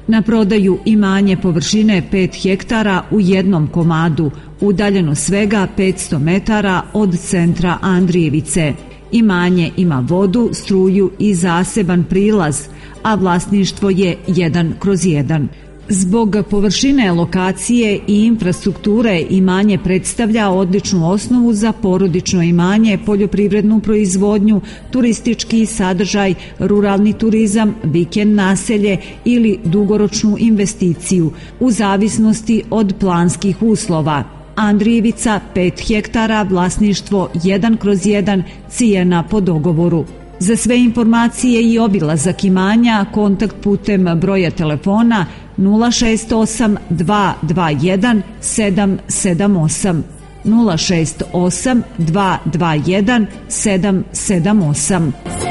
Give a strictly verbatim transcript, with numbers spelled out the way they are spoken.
Na prodaju imanje površine pet hektara u jednom komadu, udaljeno svega petsto metara od centra Andrijevice. Imanje ima vodu, struju i zaseban prilaz, a vlasništvo je jedan kroz jedan. Zbog površine, lokacije i infrastrukture imanje predstavlja odličnu osnovu za porodično imanje, poljoprivrednu proizvodnju, turistički sadržaj, ruralni turizam, vikend naselje ili dugoročnu investiciju, u zavisnosti od planskih uslova. Andrijevica pet hektara, vlasništvo jedan kroz jedan, cijena po dogovoru. Za sve informacije i obilazak imanja kontakt putem broja telefona nula šest osam dva dva jedan sedam sedam osam, nula šest osam dva dva jedan sedam sedam osam.